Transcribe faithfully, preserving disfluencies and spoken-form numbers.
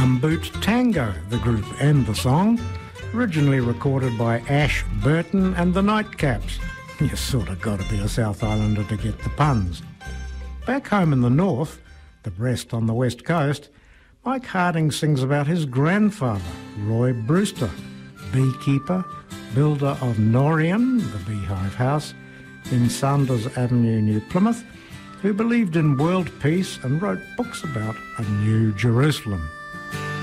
Gumboot Tango, the group and the song, originally recorded by Ash Burton and the Nightcaps. You sort of got to be a South Islander to get the puns. Back home in the north, the Breast on the west coast, Mike Harding sings about his grandfather, Roy Brewster, beekeeper, builder of Norian, the beehive house, in Sanders Avenue, New Plymouth, who believed in world peace and wrote books about a new Jerusalem.